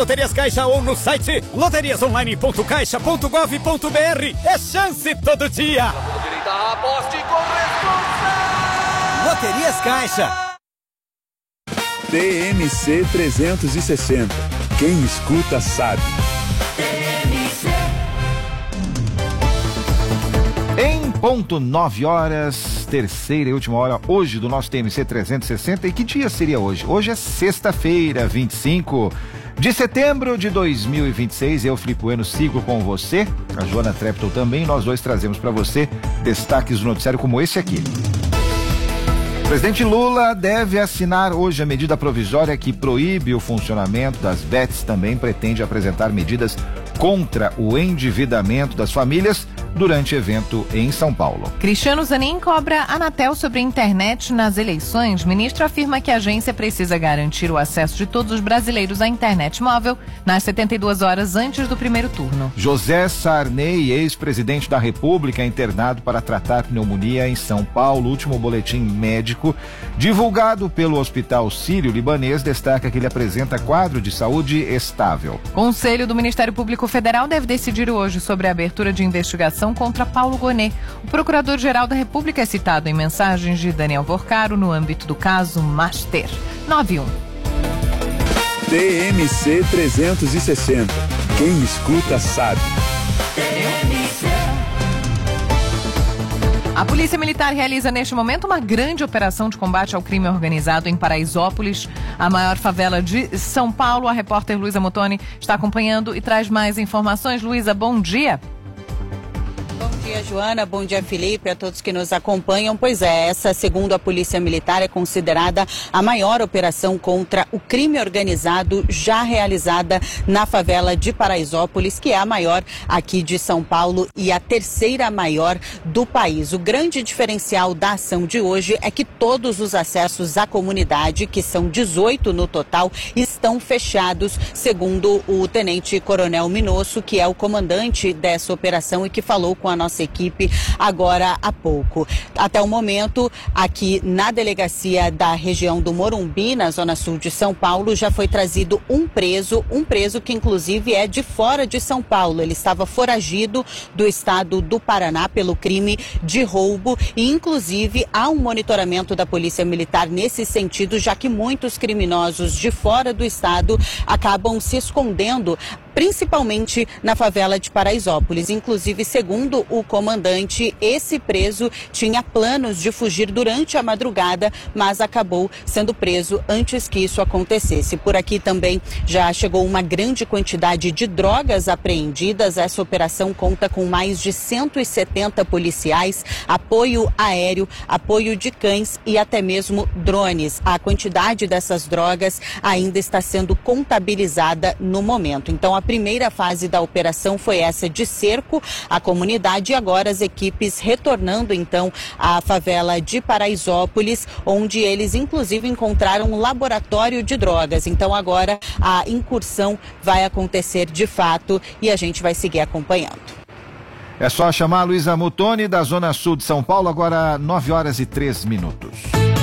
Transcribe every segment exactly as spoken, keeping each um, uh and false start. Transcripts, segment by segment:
Loterias Caixa ou no site loterias online ponto caixa ponto gov ponto br. É chance todo dia. Aposte com responsa. Loterias Caixa. T M C trezentos e sessenta. Quem escuta sabe. Em ponto nove horas, terceira e última hora hoje do nosso T M C trezentos e sessenta. E que dia seria hoje? Hoje é sexta-feira, vinte e cinco de setembro de dois mil e vinte e seis. Eu, Filipe Bueno, sigo com você. A Joana Treptow também. Nós dois trazemos para você destaques do noticiário como esse aqui. O presidente Lula deve assinar hoje a medida provisória que proíbe o funcionamento das bets. Também pretende apresentar medidas contra o endividamento das famílias durante evento em São Paulo. Cristiano Zanin cobra Anatel sobre a internet nas eleições. Ministro afirma que a agência precisa garantir o acesso de todos os brasileiros à internet móvel nas setenta e duas horas antes do primeiro turno. José Sarney, ex-presidente da República, é internado para tratar pneumonia em São Paulo. O último boletim médico divulgado pelo Hospital Sírio-Libanês destaca que ele apresenta quadro de saúde estável. Conselho do Ministério Público Federal deve decidir hoje sobre a abertura de investigação contra Paulo Gonet. O Procurador-Geral da República é citado em mensagens de Daniel Vorcaro no âmbito do caso Master. nove um. T M C trezentos e sessenta. Quem escuta sabe. A Polícia Militar realiza neste momento uma grande operação de combate ao crime organizado em Paraisópolis, a maior favela de São Paulo. A repórter Luísa Motoni está acompanhando e traz mais informações. Luísa, bom dia. Bom dia, Joana. Bom dia, Felipe, a todos que nos acompanham. Pois é, essa, segundo a Polícia Militar, é considerada a maior operação contra o crime organizado já realizada na favela de Paraisópolis, que é a maior aqui de São Paulo e a terceira maior do país. O grande diferencial da ação de hoje é que todos os acessos à comunidade, que são dezoito no total, estão fechados, segundo o Tenente Coronel Minosso, que é o comandante dessa operação e que falou com a nossa equipe agora há pouco. Até o momento, aqui na delegacia da região do Morumbi, na zona sul de São Paulo, já foi trazido um preso, um preso que inclusive é de fora de São Paulo. Ele estava foragido do estado do Paraná pelo crime de roubo e inclusive há um monitoramento da Polícia Militar nesse sentido, já que muitos criminosos de fora do estado acabam se escondendo, principalmente na favela de Paraisópolis. Inclusive, segundo o comandante, esse preso tinha planos de fugir durante a madrugada, mas acabou sendo preso antes que isso acontecesse. Por aqui também já chegou uma grande quantidade de drogas apreendidas. Essa operação conta com mais de cento e setenta policiais, apoio aéreo, apoio de cães e até mesmo drones. A quantidade dessas drogas ainda está sendo contabilizada no momento. Então, a primeira fase da operação foi essa de cerco à comunidade e agora as equipes retornando então à favela de Paraisópolis, onde eles inclusive encontraram um laboratório de drogas. Então agora a incursão vai acontecer de fato e a gente vai seguir acompanhando. É só chamar a Luísa Motoni da Zona Sul de São Paulo, agora nove horas e três minutos.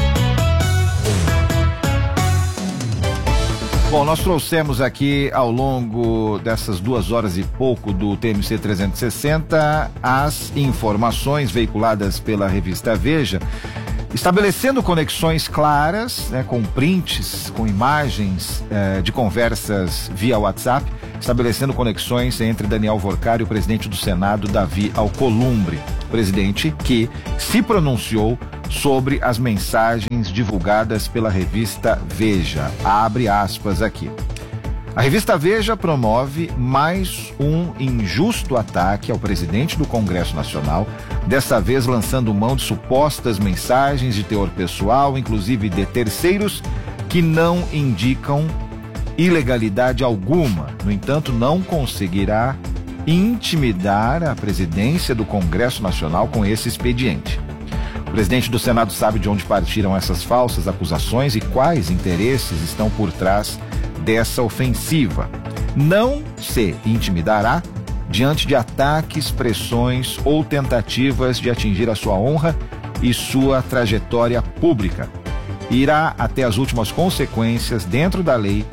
Bom, nós trouxemos aqui ao longo dessas duas horas e pouco do T M C trezentos e sessenta as informações veiculadas pela revista Veja, estabelecendo conexões claras, né, com prints, com imagens eh, de conversas via WhatsApp, estabelecendo conexões entre Daniel Vorcaro e o presidente do Senado, Davi Alcolumbre, presidente que se pronunciou sobre as mensagens divulgadas pela revista Veja. Abre aspas aqui. A revista Veja promove mais um injusto ataque ao presidente do Congresso Nacional, dessa vez lançando mão de supostas mensagens de teor pessoal, inclusive de terceiros, que não indicam ilegalidade alguma. No entanto, não conseguirá intimidar a presidência do Congresso Nacional com esse expediente. O presidente do Senado sabe de onde partiram essas falsas acusações e quais interesses estão por trás dessa ofensiva. Não se intimidará diante de ataques, pressões ou tentativas de atingir a sua honra e sua trajetória pública. Irá até as últimas consequências dentro da lei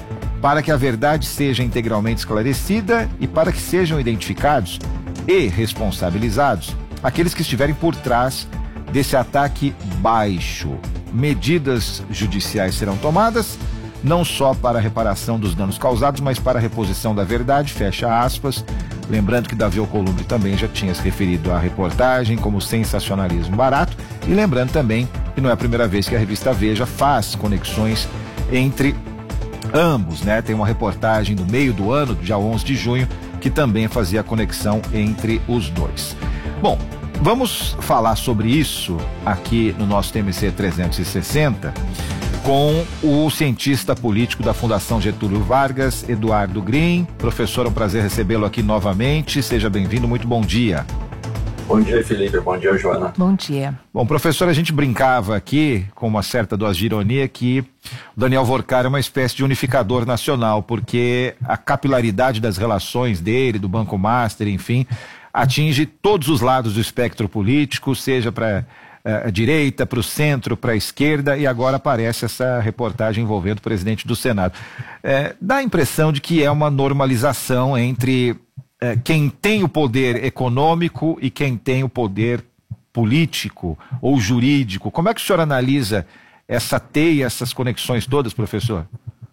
para que a verdade seja integralmente esclarecida e para que sejam identificados e responsabilizados aqueles que estiverem por trás desse ataque baixo. Medidas judiciais serão tomadas, não só para a reparação dos danos causados, mas para a reposição da verdade, fecha aspas. Lembrando que Davi Alcolumbre também já tinha se referido à reportagem como sensacionalismo barato, e lembrando também que não é a primeira vez que a revista Veja faz conexões entre ambos, né? Tem uma reportagem do meio do ano, do dia onze de junho, que também fazia a conexão entre os dois. Bom, vamos falar sobre isso aqui no nosso T M C trezentos e sessenta com o cientista político da Fundação Getúlio Vargas, Eduardo Green. Professor, é um prazer recebê-lo aqui novamente. Seja bem-vindo, muito bom dia. Bom dia, Felipe. Bom dia, Joana. Bom dia. Bom, professor, a gente brincava aqui, com uma certa dose de ironia, que o Daniel Vorcar é uma espécie de unificador nacional, porque a capilaridade das relações dele, do Banco Master, enfim, atinge todos os lados do espectro político, seja para a direita, para o centro, para a esquerda, e agora aparece essa reportagem envolvendo o presidente do Senado. É, dá a impressão de que é uma normalização entre é, quem tem o poder econômico e quem tem o poder político ou jurídico. Como é que o senhor analisa essa teia, essas conexões todas, professor?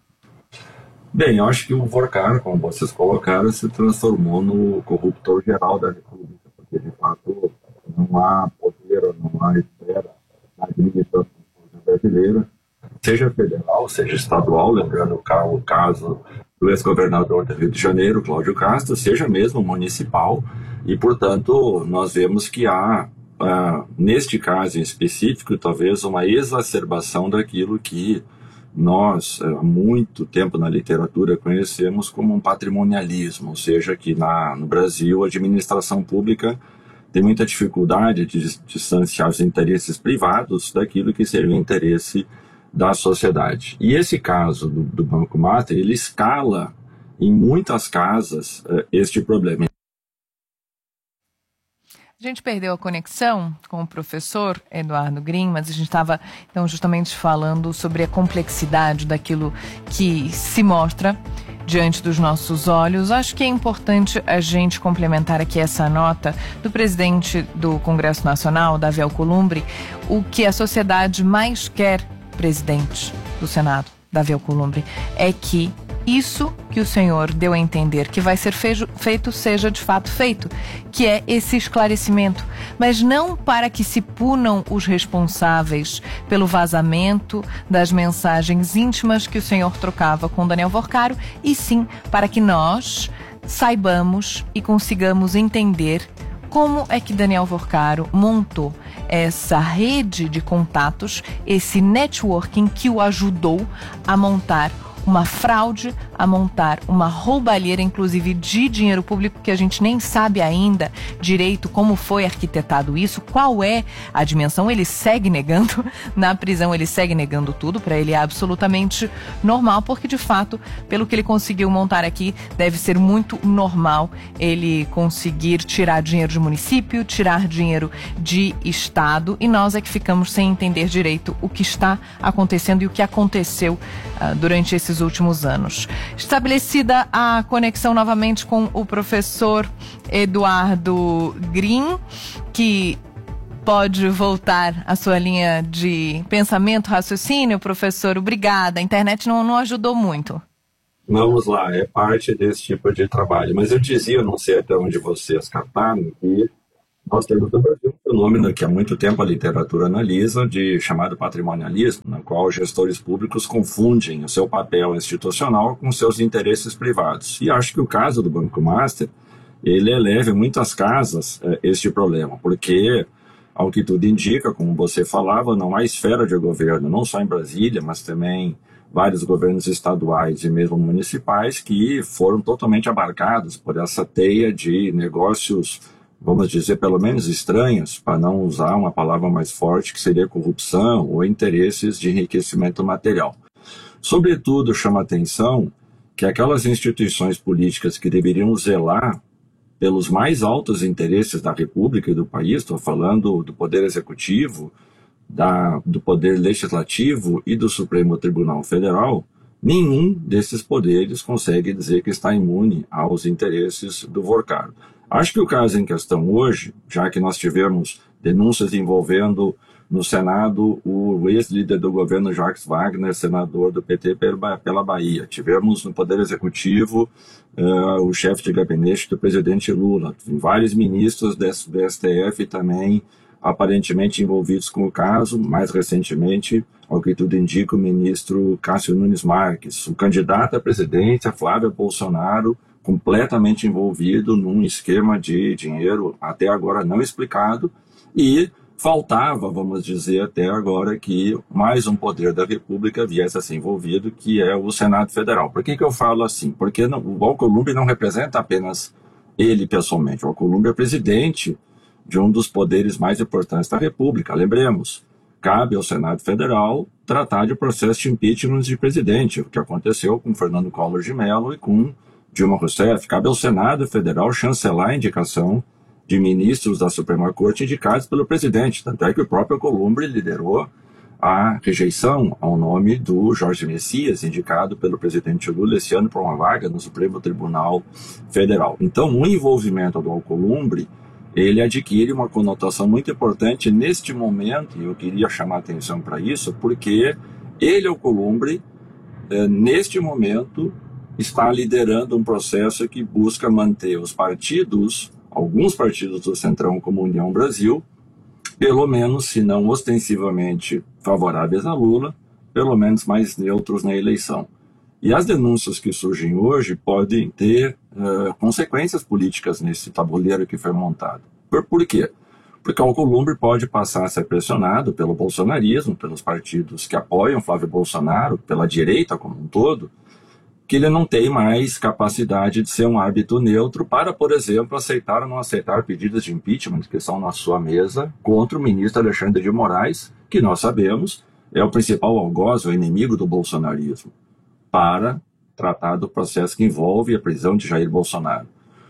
Bem, eu acho que o Vorcar, como vocês colocaram, se transformou no corruptor geral da República, porque de fato não há poder, não há esfera na administração brasileira, seja federal, seja estadual, lembrando o caso do ex-governador do Rio de Janeiro, Cláudio Castro, seja mesmo municipal, e portanto nós vemos que há, ah, neste caso em específico, talvez uma exacerbação daquilo que nós, há muito tempo na literatura, conhecemos como um patrimonialismo, ou seja, que na, no Brasil a administração pública tem muita dificuldade de distanciar os interesses privados daquilo que seria o interesse da sociedade. E esse caso do, do Banco Master, ele escala em muitas casas uh, este problema. A gente perdeu a conexão com o professor Eduardo Green, mas a gente estava então justamente falando sobre a complexidade daquilo que se mostra diante dos nossos olhos. Acho que é importante a gente complementar aqui essa nota do presidente do Congresso Nacional, Davi Alcolumbre, o que a sociedade mais quer, presidente do Senado, Davi Alcolumbre, é que isso que o senhor deu a entender que vai ser feito seja de fato feito, que é esse esclarecimento, mas não para que se punam os responsáveis pelo vazamento das mensagens íntimas que o senhor trocava com Daniel Vorcaro, e sim para que nós saibamos e consigamos entender como é que Daniel Vorcaro montou essa rede de contatos, esse networking que o ajudou a montar uma fraude, a montar uma roubalheira, inclusive de dinheiro público, que a gente nem sabe ainda direito como foi arquitetado isso, qual é a dimensão. Ele segue negando, na prisão ele segue negando tudo, para ele é absolutamente normal, porque de fato, pelo que ele conseguiu montar aqui, deve ser muito normal ele conseguir tirar dinheiro de município, tirar dinheiro de estado, e nós é que ficamos sem entender direito o que está acontecendo e o que aconteceu uh, durante esses últimos anos. Estabelecida a conexão novamente com o professor Eduardo Green, que pode voltar à sua linha de pensamento, raciocínio, professor. Obrigada. A internet não, não ajudou muito. Vamos lá, é parte desse tipo de trabalho. Mas eu dizia, não sei até onde vocês captaram, que nós temos no Brasil um fenômeno que há muito tempo a literatura analisa, de chamado patrimonialismo, na qual gestores públicos confundem o seu papel institucional com seus interesses privados. E acho que o caso do Banco Master, ele eleva em muitas casas eh, este problema, porque, ao que tudo indica, como você falava, não há esfera de governo, não só em Brasília, mas também vários governos estaduais e mesmo municipais que foram totalmente abarcados por essa teia de negócios, vamos dizer, pelo menos estranhos, para não usar uma palavra mais forte, que seria corrupção ou interesses de enriquecimento material. Sobretudo, chama atenção que aquelas instituições políticas que deveriam zelar pelos mais altos interesses da República e do país, estou falando do Poder Executivo, da, do Poder Legislativo e do Supremo Tribunal Federal, nenhum desses poderes consegue dizer que está imune aos interesses do Vorcaro. Acho que o caso em questão hoje, já que nós tivemos denúncias envolvendo no Senado o ex-líder do governo Jacques Wagner, senador do P T pela Bahia. Tivemos no Poder Executivo uh, o chefe de gabinete do presidente Lula. Vários ministros do S T F também aparentemente envolvidos com o caso. Mais recentemente, ao que tudo indica, o ministro Cássio Nunes Marques. O candidato à presidência, Flávio Bolsonaro, completamente envolvido num esquema de dinheiro até agora não explicado, e faltava, vamos dizer, até agora que mais um poder da República viesse a ser envolvido, que é o Senado Federal. Por que que eu falo assim? Porque não, o Alcolumbre não representa apenas ele pessoalmente. O Alcolumbre é presidente de um dos poderes mais importantes da República. Lembremos, cabe ao Senado Federal tratar de processo de impeachment de presidente, o que aconteceu com Fernando Collor de Mello e com Dilma Rousseff. Cabe ao Senado Federal chancelar a indicação de ministros da Suprema Corte indicados pelo presidente. Tanto é que o próprio Alcolumbre liderou a rejeição ao nome do Jorge Messias, indicado pelo presidente Lula esse ano para uma vaga no Supremo Tribunal Federal. Então, o envolvimento do Alcolumbre, ele adquire uma conotação muito importante neste momento, e eu queria chamar a atenção para isso, porque ele, Alcolumbre, eh, neste momento, está liderando um processo que busca manter os partidos, alguns partidos do Centrão, como União Brasil, pelo menos, se não ostensivamente favoráveis a Lula, pelo menos mais neutros na eleição. E as denúncias que surgem hoje podem ter uh, consequências políticas nesse tabuleiro que foi montado. Por, por quê? Porque o Alcolumbre pode passar a ser pressionado pelo bolsonarismo, pelos partidos que apoiam Flávio Bolsonaro, pela direita como um todo, que ele não tem mais capacidade de ser um árbitro neutro para, por exemplo, aceitar ou não aceitar pedidos de impeachment que estão na sua mesa contra o ministro Alexandre de Moraes, que nós sabemos é o principal algoz, o inimigo do bolsonarismo, para tratar do processo que envolve a prisão de Jair Bolsonaro.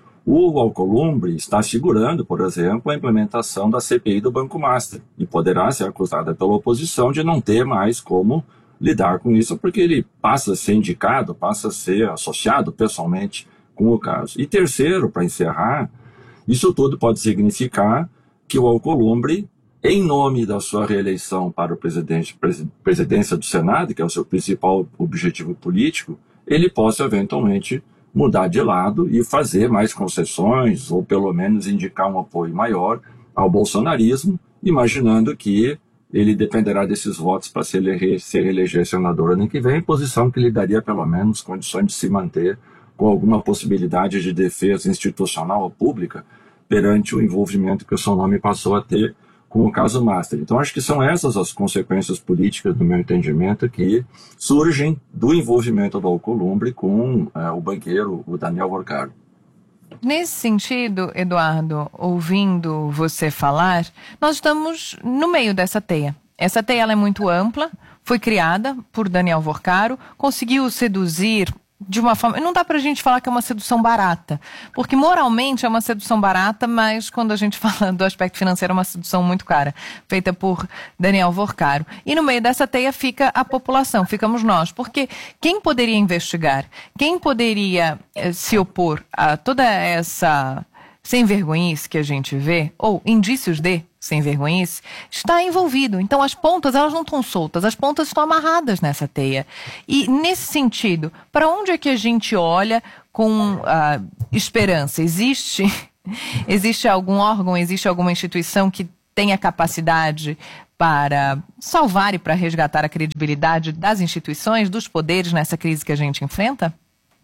O Alcolumbre está segurando, por exemplo, a implementação da C P I do Banco Master e poderá ser acusada pela oposição de não ter mais como lidar com isso, porque ele passa a ser indicado, passa a ser associado pessoalmente com o caso. E terceiro, para encerrar, isso tudo pode significar que o Alcolumbre, em nome da sua reeleição para o presidente, presidência do Senado, que é o seu principal objetivo político, ele possa eventualmente mudar de lado e fazer mais concessões, ou pelo menos indicar um apoio maior ao bolsonarismo, imaginando que ele dependerá desses votos para se eleger, se eleger senador ano que vem, posição que lhe daria pelo menos condições de se manter com alguma possibilidade de defesa institucional ou pública perante o envolvimento que o seu nome passou a ter com o caso Master. Então acho que são essas as consequências políticas, do meu entendimento, que surgem do envolvimento do Alcolumbre com uh, o banqueiro, o Daniel Vorcaro. Nesse sentido, Eduardo, ouvindo você falar, nós estamos no meio dessa teia. Essa teia ela é muito ampla, foi criada por Daniel Vorcaro, conseguiu seduzir de uma forma... Não dá pra gente falar que é uma sedução barata, porque moralmente é uma sedução barata, mas quando a gente fala do aspecto financeiro é uma sedução muito cara, feita por Daniel Vorcaro. E no meio dessa teia fica a população, ficamos nós, porque quem poderia investigar, quem poderia eh, se opor a toda essa sem-vergonhice que a gente vê, ou indícios de sem-vergonhice, está envolvido. Então as pontas, elas não estão soltas, as pontas estão amarradas nessa teia. E nesse sentido, para onde é que a gente olha com uh, esperança? Existe, existe algum órgão, existe alguma instituição que tenha capacidade para salvar e para resgatar a credibilidade das instituições, dos poderes nessa crise que a gente enfrenta?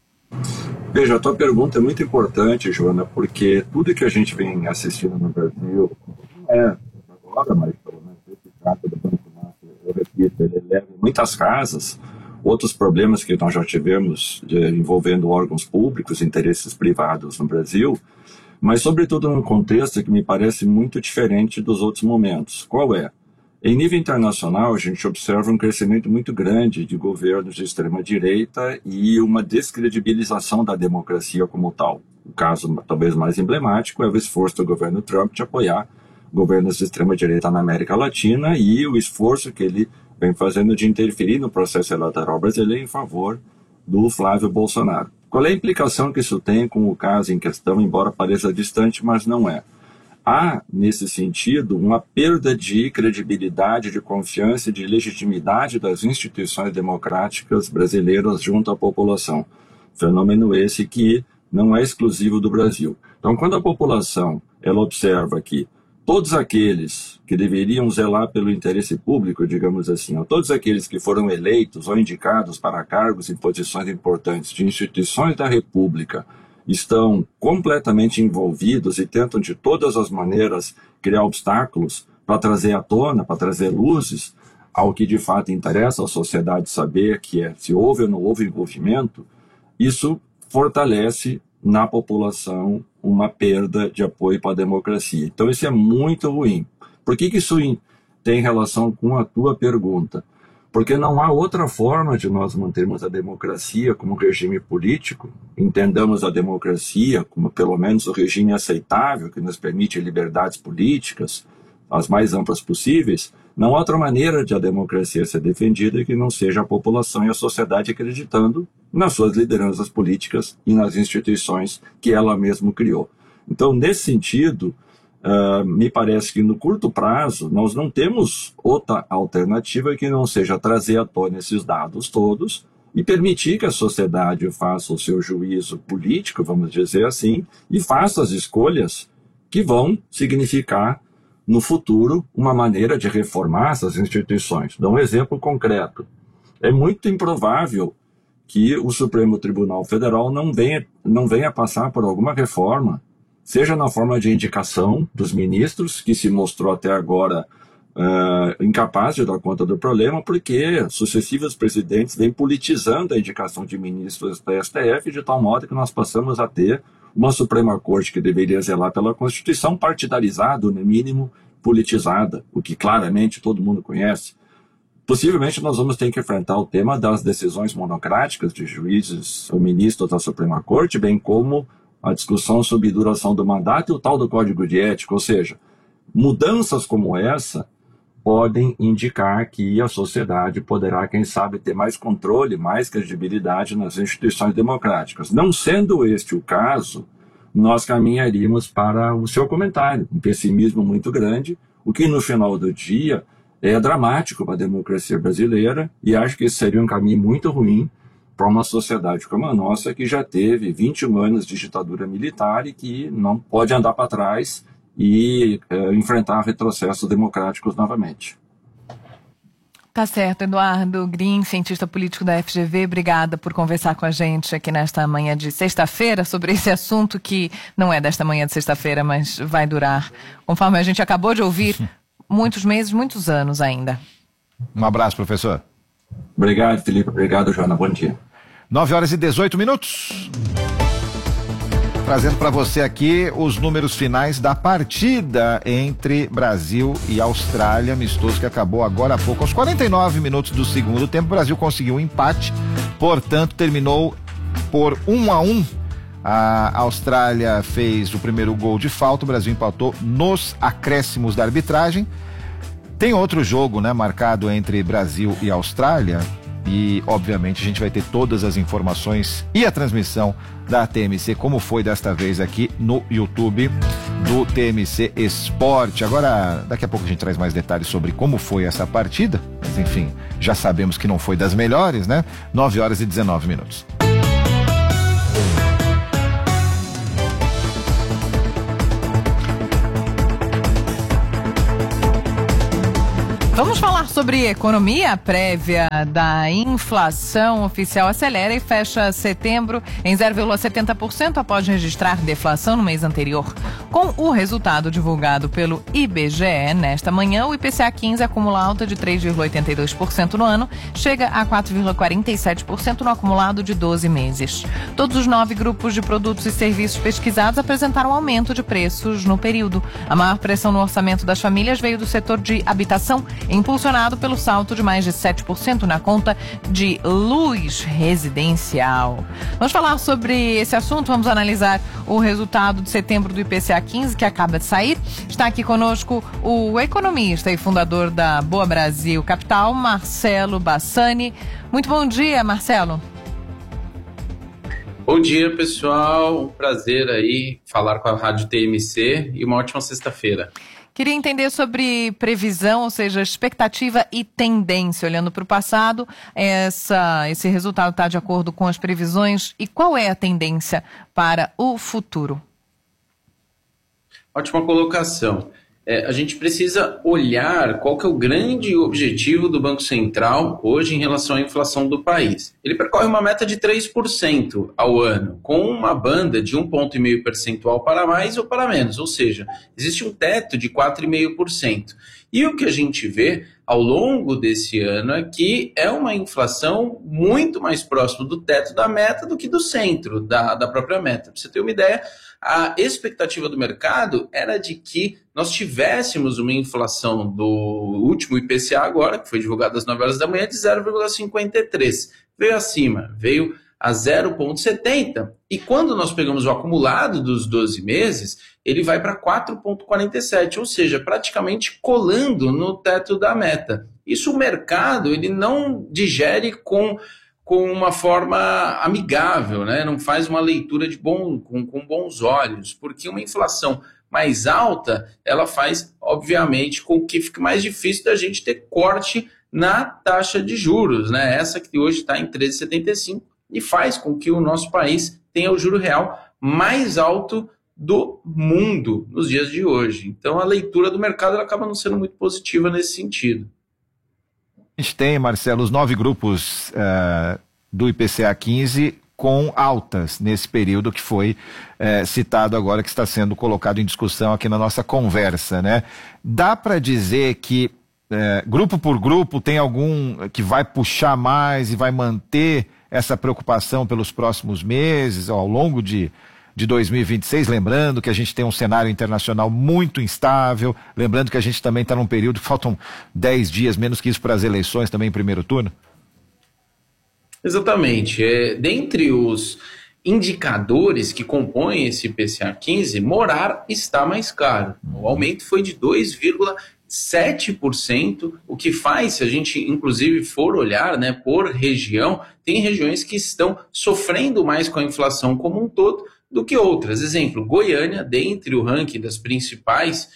Veja, a tua pergunta é muito importante, Joana, porque tudo que a gente vem assistindo no Brasil, é agora, mas pelo menos esse caso do Banco Master, eu repito, ele leva muitas casas, outros problemas que nós já tivemos de, envolvendo órgãos públicos, interesses privados no Brasil, mas sobretudo num contexto que me parece muito diferente dos outros momentos. Qual é? Em nível internacional, a gente observa um crescimento muito grande de governos de extrema-direita e uma descredibilização da democracia como tal. O caso talvez mais emblemático é o esforço do governo Trump de apoiar governos de extrema-direita na América Latina e o esforço que ele vem fazendo de interferir no processo eleitoral brasileiro em favor do Flávio Bolsonaro. Qual é a implicação que isso tem com o caso em questão, embora pareça distante, mas não é? Há, nesse sentido, uma perda de credibilidade, de confiança e de legitimidade das instituições democráticas brasileiras junto à população. Fenômeno esse que não é exclusivo do Brasil. Então, quando a população ela observa que todos aqueles que deveriam zelar pelo interesse público, digamos assim, ou todos aqueles que foram eleitos ou indicados para cargos e posições importantes de instituições da República estão completamente envolvidos e tentam de todas as maneiras criar obstáculos para trazer à tona, para trazer luzes ao que de fato interessa à sociedade saber, que é se houve ou não houve envolvimento, isso fortalece na população uma perda de apoio para a democracia. Então isso é muito ruim. Por que que isso tem relação com a tua pergunta? Porque não há outra forma de nós mantermos a democracia como regime político, entendamos a democracia como pelo menos o regime aceitável, que nos permite liberdades políticas, as mais amplas possíveis. Não há outra maneira de a democracia ser defendida que não seja a população e a sociedade acreditando nas suas lideranças políticas e nas instituições que ela mesma criou. Então, nesse sentido, Uh, me parece que no curto prazo nós não temos outra alternativa que não seja trazer à tona esses dados todos e permitir que a sociedade faça o seu juízo político, vamos dizer assim, e faça as escolhas que vão significar no futuro uma maneira de reformar essas instituições. Dou um exemplo concreto. É muito improvável que o Supremo Tribunal Federal não venha, não venha passar por alguma reforma, seja na forma de indicação dos ministros, que se mostrou até agora uh, incapaz de dar conta do problema, porque sucessivos presidentes vêm politizando a indicação de ministros da S T F, de tal modo que nós passamos a ter uma Suprema Corte que deveria zelar pela Constituição partidarizada, no mínimo politizada, o que claramente todo mundo conhece. Possivelmente nós vamos ter que enfrentar o tema das decisões monocráticas de juízes ou ministros da Suprema Corte, bem como a discussão sobre duração do mandato e o tal do Código de Ética, ou seja, mudanças como essa podem indicar que a sociedade poderá, quem sabe, ter mais controle, mais credibilidade nas instituições democráticas. Não sendo este o caso, nós caminharíamos para o seu comentário, um pessimismo muito grande, o que no final do dia é dramático para a democracia brasileira e acho que esse seria um caminho muito ruim para uma sociedade como a nossa, que já teve vinte e um anos de ditadura militar e que não pode andar para trás e é, enfrentar retrocessos democráticos novamente. Tá certo, Eduardo Green, cientista político da F G V, obrigada por conversar com a gente aqui nesta manhã de sexta-feira sobre esse assunto que não é desta manhã de sexta-feira, mas vai durar, conforme a gente acabou de ouvir, muitos meses, muitos anos ainda. Um abraço, professor. Obrigado, Felipe. Obrigado, Joana. Bom dia. nove horas e dezoito minutos. Trazendo para você aqui os números finais da partida entre Brasil e Austrália, amistoso que acabou agora há pouco. Aos quarenta e nove minutos do segundo tempo, o Brasil conseguiu um empate, portanto terminou por um a um. A Austrália fez o primeiro gol de falta, o Brasil empatou nos acréscimos da arbitragem. Tem outro jogo, né, marcado entre Brasil e Austrália e, obviamente, a gente vai ter todas as informações e a transmissão da T M C, como foi desta vez aqui no YouTube do T M C Esporte. Agora, daqui a pouco a gente traz mais detalhes sobre como foi essa partida, mas enfim, já sabemos que não foi das melhores, né? nove horas e dezenove minutos. Vamos falar sobre economia. A prévia da inflação oficial acelera e fecha setembro em zero vírgula setenta por cento após registrar deflação no mês anterior. Com o resultado divulgado pelo I B G E nesta manhã, o I P C A quinze acumula alta de três vírgula oitenta e dois por cento no ano, chega a quatro vírgula quarenta e sete por cento no acumulado de doze meses. Todos os nove grupos de produtos e serviços pesquisados apresentaram aumento de preços no período. A maior pressão no orçamento das famílias veio do setor de habitação, impulsionado pressionado pelo salto de mais de sete por cento na conta de luz residencial. Vamos falar sobre esse assunto, vamos analisar o resultado de setembro do I P C A quinze, que acaba de sair. Está aqui conosco o economista e fundador da Boa Brasil Capital, Marcelo Bassani. Muito bom dia, Marcelo. Bom dia, pessoal. Um prazer aí falar com a Rádio T M C e uma ótima sexta-feira. Queria entender sobre previsão, ou seja, expectativa e tendência. Olhando para o passado, essa, esse resultado está de acordo com as previsões. E qual é a tendência para o futuro? Ótima colocação. É, a gente precisa olhar qual que é o grande objetivo do Banco Central hoje em relação à inflação do país. Ele percorre uma meta de três por cento ao ano, com uma banda de um vírgula cinco ponto percentual para mais ou para menos, ou seja, existe um teto de quatro vírgula cinco por cento. E o que a gente vê ao longo desse ano é que é uma inflação muito mais próxima do teto da meta do que do centro da, da própria meta. Para você ter uma ideia, a expectativa do mercado era de que nós tivéssemos uma inflação do último I P C A agora, que foi divulgado às nove horas da manhã, de zero vírgula cinquenta e três. Veio acima, veio a zero vírgula setenta. E quando nós pegamos o acumulado dos doze meses, ele vai para quatro vírgula quarenta e sete, ou seja, praticamente colando no teto da meta. Isso o mercado ele não digere com... com uma forma amigável, né? Não faz uma leitura de bom, com, com bons olhos, porque uma inflação mais alta, ela faz, obviamente, com que fique mais difícil da gente ter corte na taxa de juros, né? Essa que hoje está em treze vírgula setenta e cinco e faz com que o nosso país tenha o juro real mais alto do mundo nos dias de hoje. Então, a leitura do mercado ela acaba não sendo muito positiva nesse sentido. A gente tem, Marcelo, os nove grupos uh, do I P C A quinze com altas nesse período que foi uh, citado agora, que está sendo colocado em discussão aqui na nossa conversa, né? Dá para dizer que uh, grupo por grupo tem algum que vai puxar mais e vai manter essa preocupação pelos próximos meses, ao longo de de dois mil e vinte e seis, lembrando que a gente tem um cenário internacional muito instável, lembrando que a gente também está num período que faltam dez dias, menos que isso, para as eleições também em primeiro turno? Exatamente. É, dentre os indicadores que compõem esse I P C A quinze, morar está mais caro. O aumento foi de dois vírgula sete por cento, o que faz, se a gente inclusive for olhar, né, por região, tem regiões que estão sofrendo mais com a inflação como um todo do que outras. Exemplo, Goiânia, dentre o ranking das principais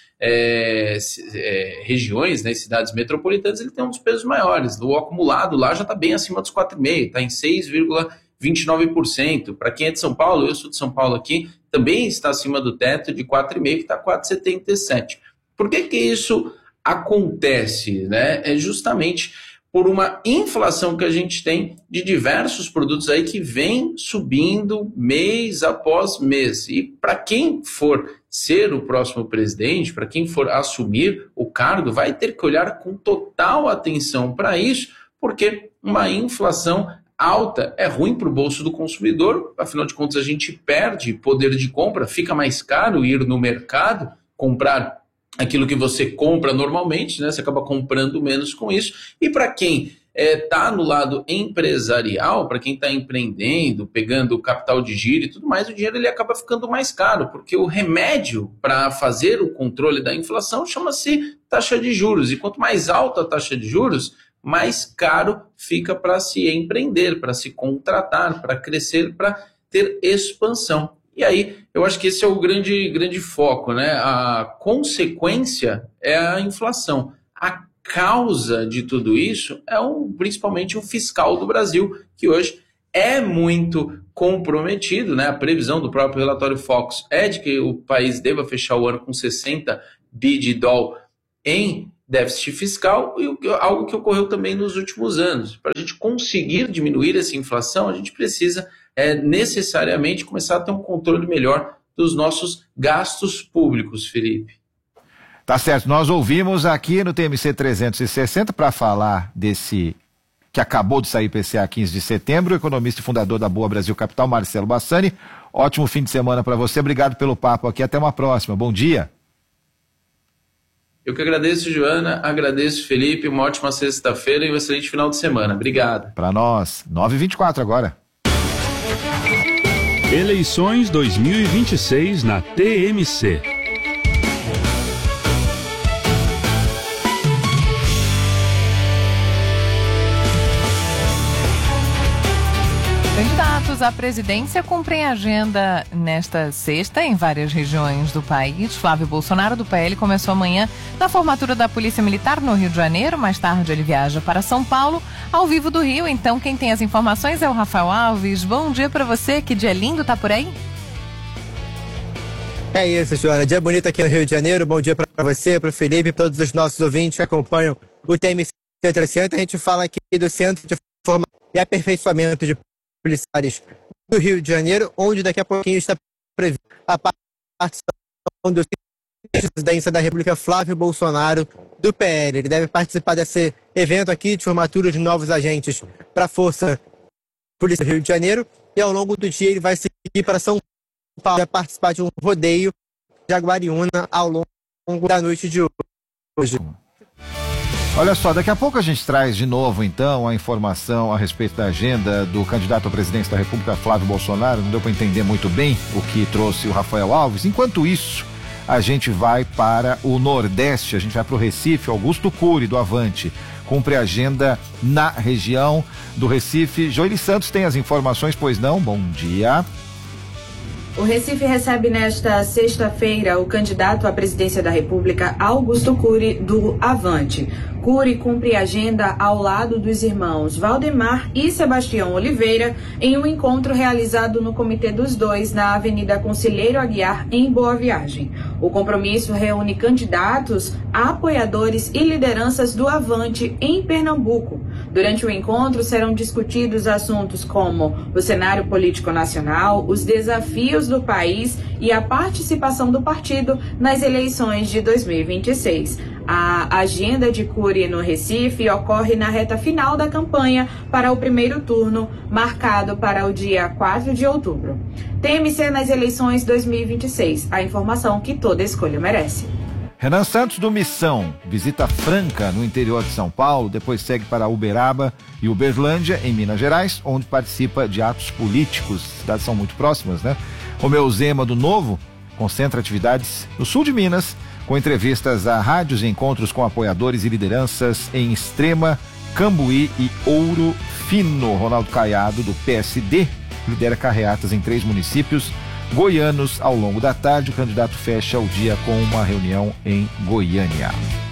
é, é, regiões, né, cidades metropolitanas, ele tem um dos pesos maiores. O acumulado lá já está bem acima dos quatro vírgula cinco por cento, está em seis vírgula vinte e nove por cento. Para quem é de São Paulo, eu sou de São Paulo aqui, também está acima do teto de quatro vírgula cinco por cento, que está quatro vírgula setenta e sete por cento. Por que que isso acontece? Né? É justamente por uma inflação que a gente tem de diversos produtos aí que vem subindo mês após mês. E para quem for ser o próximo presidente, para quem for assumir o cargo, vai ter que olhar com total atenção para isso, porque uma inflação alta é ruim para o bolso do consumidor, afinal de contas a gente perde poder de compra, fica mais caro ir no mercado, comprar aquilo que você compra normalmente, né? Você acaba comprando menos com isso. E para quem está é, no lado empresarial, para quem está empreendendo, pegando capital de giro e tudo mais, o dinheiro ele acaba ficando mais caro, porque o remédio para fazer o controle da inflação chama-se taxa de juros. E quanto mais alta a taxa de juros, mais caro fica para se empreender, para se contratar, para crescer, para ter expansão. E aí, eu acho que esse é o grande, grande foco, né? A consequência é a inflação. A causa de tudo isso é um, principalmente o fiscal do Brasil, que hoje é muito comprometido, né? A previsão do próprio relatório Focus é de que o país deva fechar o ano com sessenta bi de dólar em déficit fiscal, e algo que ocorreu também nos últimos anos. Para a gente conseguir diminuir essa inflação, a gente precisa é, necessariamente começar a ter um controle melhor dos nossos gastos públicos, Felipe. Tá certo, nós ouvimos aqui no T M C trezentos e sessenta para falar desse que acabou de sair I P C A quinze de setembro, o economista e fundador da Boa Brasil Capital, Marcelo Bassani. Ótimo fim de semana para você, obrigado pelo papo aqui, até uma próxima, bom dia. Eu que agradeço, Joana, agradeço, Felipe, uma ótima sexta-feira e um excelente final de semana. Obrigado. Para nós, nove e vinte e quatro agora. Eleições dois mil e vinte e seis na T M C. Candidatos à presidência cumprem agenda nesta sexta em várias regiões do país. Flávio Bolsonaro, do P L, começou amanhã na formatura da Polícia Militar no Rio de Janeiro. Mais tarde ele viaja para São Paulo, ao vivo do Rio. Então quem tem as informações é o Rafael Alves. Bom dia para você, que dia lindo, tá por aí? É isso, Joana. Dia bonito aqui no Rio de Janeiro. Bom dia para você, para o Felipe e para todos os nossos ouvintes que acompanham o T M C trezentos. A gente fala aqui do Centro de Formação e Aperfeiçoamento de Policiais do Rio de Janeiro, onde daqui a pouquinho está prevista a participação do presidente da República, Flávio Bolsonaro, do P L. Ele deve participar desse evento aqui de formatura de novos agentes para a Força Polícia do Rio de Janeiro, e ao longo do dia ele vai seguir para São Paulo para participar de um rodeio de Jaguariúna ao longo da noite de hoje. Olha só, daqui a pouco a gente traz de novo, então, a informação a respeito da agenda do candidato à presidência da República, Flávio Bolsonaro. Não deu para entender muito bem o que trouxe o Rafael Alves. Enquanto isso, a gente vai para o Nordeste, a gente vai para o Recife. Augusto Cury, do Avante, cumpre a agenda na região do Recife. Joeli Santos tem as informações, pois não? Bom dia. O Recife recebe nesta sexta-feira o candidato à presidência da República, Augusto Cury, do Avante. Cury cumpre agenda ao lado dos irmãos Valdemar e Sebastião Oliveira em um encontro realizado no Comitê dos Dois, na Avenida Conselheiro Aguiar, em Boa Viagem. O compromisso reúne candidatos, apoiadores e lideranças do Avante em Pernambuco. Durante o encontro serão discutidos assuntos como o cenário político nacional, os desafios do país e a participação do partido nas eleições de dois mil e vinte e seis. A agenda de Cury no Recife ocorre na reta final da campanha para o primeiro turno, marcado para o dia quatro de outubro. T M C nas eleições dois mil e vinte e seis, a informação que toda escolha merece. Renan Santos, do Missão, visita Franca, no interior de São Paulo, depois segue para Uberaba e Uberlândia, em Minas Gerais, onde participa de atos políticos. As cidades são muito próximas, né? Romeu Zema, do Novo, concentra atividades no sul de Minas, com entrevistas a rádios e encontros com apoiadores e lideranças em Extrema, Cambuí e Ouro Fino. Ronaldo Caiado, do P S D, lidera carreatas em três municípios goianos. Ao longo da tarde, o candidato fecha o dia com uma reunião em Goiânia.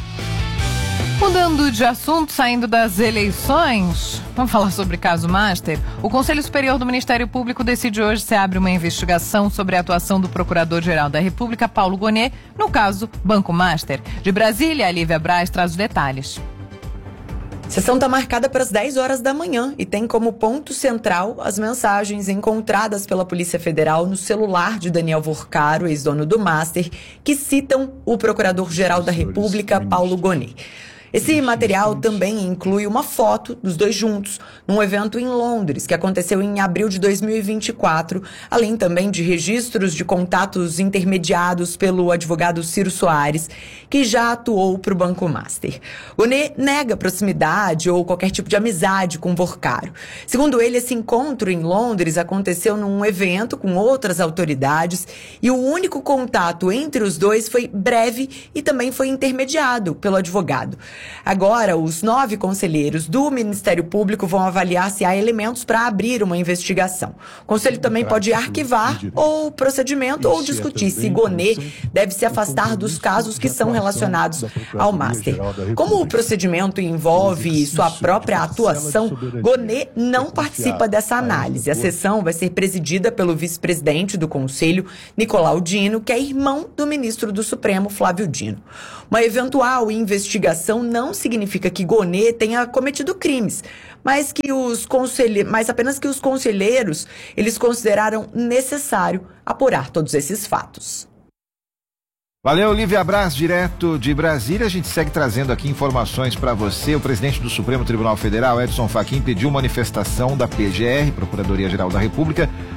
Mudando de assunto, saindo das eleições, vamos falar sobre caso Master. O Conselho Superior do Ministério Público decide hoje se abre uma investigação sobre a atuação do Procurador-Geral da República, Paulo Gonet, no caso Banco Master. De Brasília, a Lívia Braz traz os detalhes. A sessão está marcada para as dez horas da manhã e tem como ponto central as mensagens encontradas pela Polícia Federal no celular de Daniel Vorcaro, ex-dono do Master, que citam o Procurador-Geral da República, Paulo Gonet. Esse material também inclui uma foto dos dois juntos, num evento em Londres, que aconteceu em abril de dois mil e vinte e quatro, além também de registros de contatos intermediados pelo advogado Ciro Soares, que já atuou para o Banco Master. Gonet nega proximidade ou qualquer tipo de amizade com Vorcaro. Segundo ele, esse encontro em Londres aconteceu num evento com outras autoridades e o único contato entre os dois foi breve e também foi intermediado pelo advogado. Agora, os nove conselheiros do Ministério Público vão avaliar se há elementos para abrir uma investigação. O Conselho também pode arquivar o procedimento ou discutir se Gonet deve se afastar dos casos que são relacionados ao Master. Como o procedimento envolve sua própria atuação, Gonet não participa dessa análise. A sessão vai ser presidida pelo vice-presidente do Conselho, Nicolau Dino, que é irmão do ministro do Supremo, Flávio Dino. Uma eventual investigação não significa que Gonet tenha cometido crimes, mas que os conselhe... mas apenas que os conselheiros eles consideraram necessário apurar todos esses fatos. Valeu, Lívia Braz, direto de Brasília. A gente segue trazendo aqui informações para você. O presidente do Supremo Tribunal Federal, Edson Fachin, pediu manifestação da P G R, Procuradoria-Geral da República,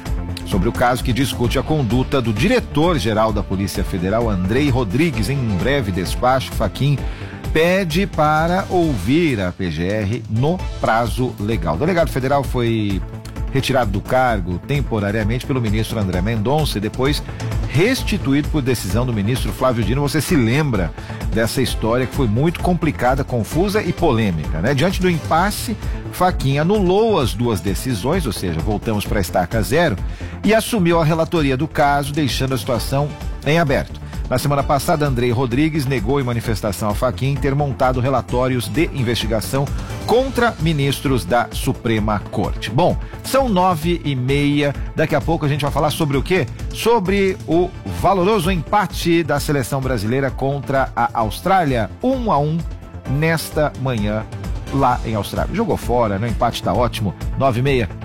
sobre o caso que discute a conduta do diretor-geral da Polícia Federal, Andrei Rodrigues. Em breve despacho, Fachin pede para ouvir a P G R no prazo legal. O delegado federal foi retirado do cargo temporariamente pelo ministro André Mendonça e depois restituído por decisão do ministro Flávio Dino. Você se lembra dessa história que foi muito complicada, confusa e polêmica, né? Diante do impasse, Fachin anulou as duas decisões, ou seja, voltamos para a estaca zero, e assumiu a relatoria do caso, deixando a situação em aberto. Na semana passada, Andrei Rodrigues negou em manifestação a Fachin ter montado relatórios de investigação contra ministros da Suprema Corte. Bom, são nove e meia. Daqui a pouco a gente vai falar sobre o quê? Sobre o valoroso empate da seleção brasileira contra a Austrália, um a um nesta manhã lá em Austrália. Jogou fora, né? O empate tá ótimo. Nove e meia.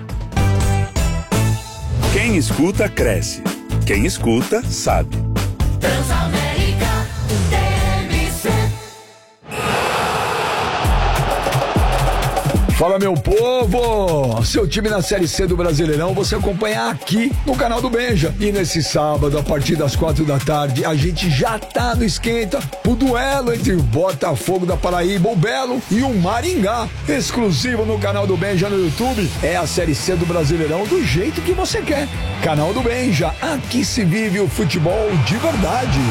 Quem escuta, cresce. Quem escuta, sabe. Transamérica T M C. Fala, meu povo! Seu time na Série C do Brasileirão você acompanha aqui no canal do Benja. E nesse sábado, a partir das quatro da tarde, a gente já tá no esquenta o duelo entre o Botafogo da Paraíba, o Belo, e o Maringá. Exclusivo no canal do Benja no YouTube. É a Série C do Brasileirão do jeito que você quer. Canal do Benja, aqui se vive o futebol de verdade.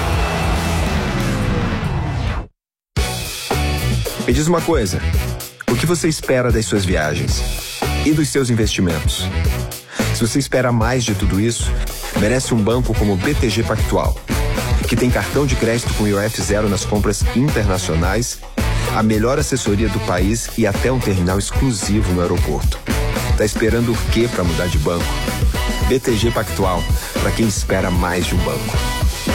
Me diz uma coisa. O que você espera das suas viagens e dos seus investimentos? Se você espera mais de tudo isso, merece um banco como o B T G Pactual, que tem cartão de crédito com I O F zero nas compras internacionais, a melhor assessoria do país e até um terminal exclusivo no aeroporto. Tá esperando o quê para mudar de banco? B T G Pactual, para quem espera mais de um banco.